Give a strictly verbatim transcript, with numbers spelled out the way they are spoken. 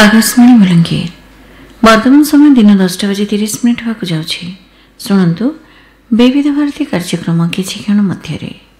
आकाशवाणी बलांगीर वर्तमान समय दिन दसटा बजे तीस मिनिट होगा शुणु विविध भारती कार्यक्रम किसी क्षण मध्य